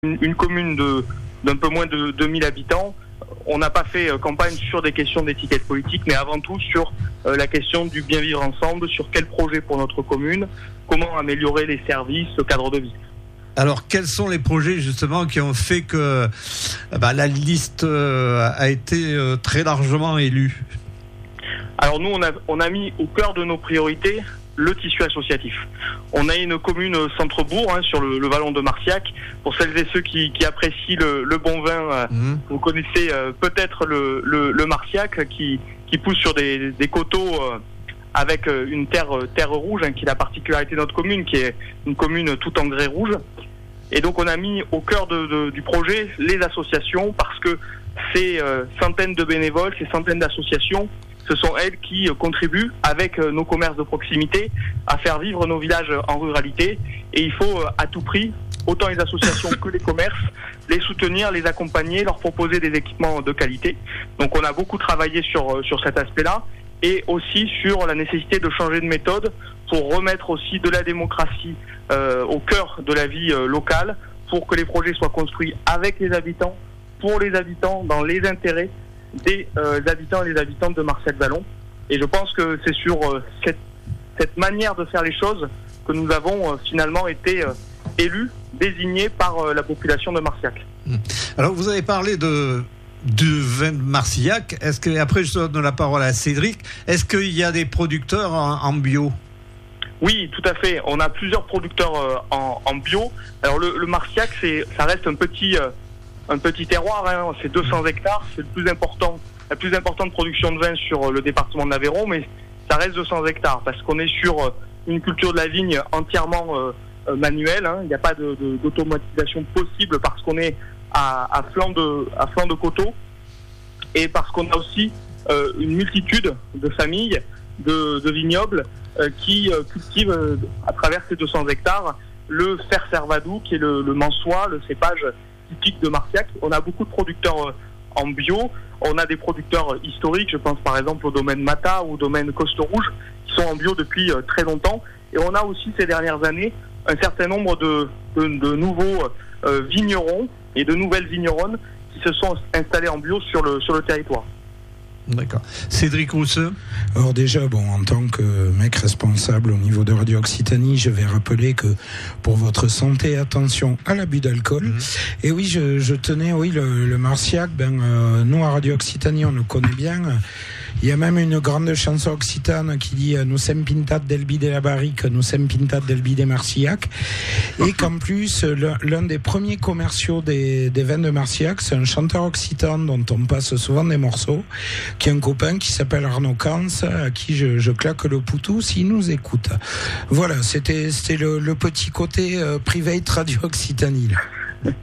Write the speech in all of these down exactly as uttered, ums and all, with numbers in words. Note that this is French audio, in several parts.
une, une commune de, d'un peu moins de deux mille habitants. On n'a pas fait campagne sur des questions d'étiquette politique, mais avant tout sur euh, la question du bien vivre ensemble, sur quel projet pour notre commune, comment améliorer les services, le cadre de vie. Alors, quels sont les projets justement qui ont fait que bah, la liste euh, a été euh, très largement élue? Alors nous, on a, on a mis au cœur de nos priorités le tissu associatif. On a une commune centre-bourg hein, sur le, le vallon de Marciac. Pour celles et ceux qui, qui apprécient le, le bon vin, euh, mmh. vous connaissez euh, peut-être le, le, le Marciac qui, qui pousse sur des, des coteaux euh, avec une terre, terre rouge, hein, qui est la particularité de notre commune, qui est une commune tout en grès rouge. Et donc on a mis au cœur de, de, du projet les associations, parce que ces euh, centaines de bénévoles, ces centaines d'associations, ce sont elles qui contribuent avec nos commerces de proximité à faire vivre nos villages en ruralité. Et il faut à tout prix, autant les associations que les commerces, les soutenir, les accompagner, leur proposer des équipements de qualité. Donc on a beaucoup travaillé sur, sur cet aspect-là, et aussi sur la nécessité de changer de méthode pour remettre aussi de la démocratie euh, au cœur de la vie euh, locale, pour que les projets soient construits avec les habitants, pour les habitants, dans les intérêts des euh, habitants et des habitantes de Marciac-Vallon. Et je pense que c'est sur euh, cette, cette manière de faire les choses que nous avons euh, finalement été euh, élus, désignés par euh, la population de Marciac. Alors vous avez parlé de du vin de Marciac. Est-ce que, après je donne la parole à Cédric, est-ce qu'il y a des producteurs en, en bio? Oui, tout à fait. On a plusieurs producteurs euh, en, en bio. Alors le, le Marciac, c'est, ça reste un petit euh, un petit terroir, hein, c'est deux cents hectares, c'est le plus important, la plus importante production de vin sur le département de l'Aveyron, mais ça reste deux cents hectares, parce qu'on est sur une culture de la vigne entièrement euh, manuelle, hein. Il n'y a pas de, de, d'automatisation possible, parce qu'on est à, à flanc de, à flanc de coteaux, et parce qu'on a aussi euh, une multitude de familles, de, de vignobles, euh, qui euh, cultivent euh, à travers ces deux cents hectares le fer Servadou, qui est le, le mansois, le cépage typique de Marciac. On a beaucoup de producteurs euh, en bio, on a des producteurs euh, historiques, je pense par exemple au domaine Mata ou au domaine Coste Rouge, qui sont en bio depuis euh, très longtemps. Et on a aussi ces dernières années un certain nombre de, de, de nouveaux euh, vignerons et de nouvelles vigneronnes qui se sont installés en bio sur le, sur le territoire. D'accord. Cédric Rousseux. Alors déjà, bon, en tant que mec responsable au niveau de Radio Occitanie, je vais rappeler que pour votre santé, attention à l'abus d'alcool. Mmh. Et oui, je, je tenais, oui, le, le Marciac, ben, euh, nous à Radio Occitanie, on le connaît bien. Il y a même une grande chanson occitane qui dit « Nous sommes pintat del bi de la barrique, nous sommes pintat del bi de Marciac ». Et qu'en plus, l'un des premiers commerciaux des, des vins de Marciac, c'est un chanteur occitan dont on passe souvent des morceaux, qui est un copain qui s'appelle Arnaud Kans, à qui je, je claque le poutou s'il nous écoute. Voilà, c'était, c'était le, le petit côté euh, private Radio Occitanie. Là.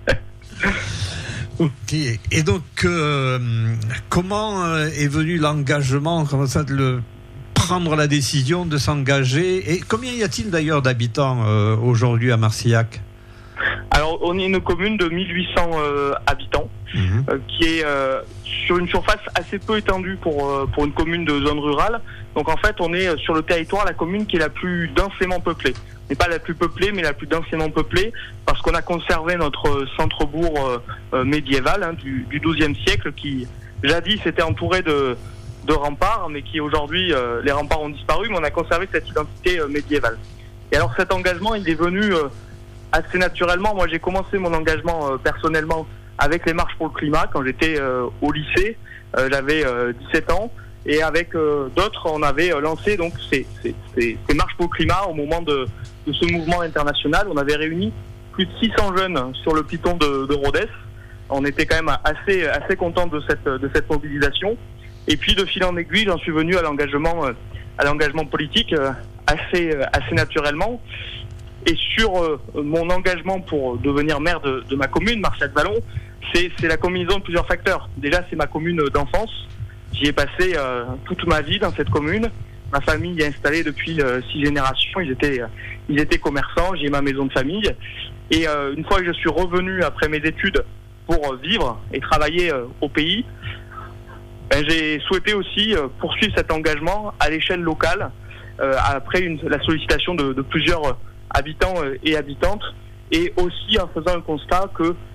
Ok. Et donc, euh, comment est venu l'engagement, comment ça, de le, prendre la décision de s'engager? Et combien y a-t-il d'ailleurs d'habitants euh, aujourd'hui à Marciac? Alors, on est une commune de mille huit cents euh, habitants, mmh. euh, qui est euh, sur une surface assez peu étendue pour, euh, pour une commune de zone rurale. Donc en fait, on est sur le territoire, la commune qui est la plus densément peuplée. n'est pas la plus peuplée, mais la plus densément peuplée, parce qu'on a conservé notre centre-bourg euh, médiéval hein, du, du douzième siècle, qui jadis était entouré de, de remparts, mais qui aujourd'hui, euh, les remparts ont disparu, mais on a conservé cette identité euh, médiévale. Et alors cet engagement, il est venu euh, assez naturellement. Moi, j'ai commencé mon engagement euh, personnellement avec les marches pour le climat, quand j'étais euh, au lycée, euh, j'avais euh, dix-sept ans, et avec euh, d'autres, on avait euh, lancé donc ces, ces, ces, ces marches pour le climat au moment de, de ce mouvement international. On avait réuni plus de six cents jeunes sur le piton de, de Rodez. On était quand même assez, assez contents de cette, de cette mobilisation. Et puis, de fil en aiguille, j'en suis venu à l'engagement, à l'engagement politique assez, assez naturellement. Et sur euh, mon engagement pour devenir maire de, de ma commune, Marciac-Vallon, c'est, c'est la combinaison de plusieurs facteurs. Déjà, c'est ma commune d'enfance. J'y ai passé euh, toute ma vie dans cette commune. Ma famille y est installée depuis euh, six générations. Ils étaient, euh, ils étaient commerçants. J'y ai ma maison de famille. Et euh, une fois que je suis revenu après mes études pour euh, vivre et travailler euh, au pays, ben, j'ai souhaité aussi euh, poursuivre cet engagement à l'échelle locale euh, après une, la sollicitation de, de plusieurs habitants euh, et habitantes, et aussi en faisant un constat que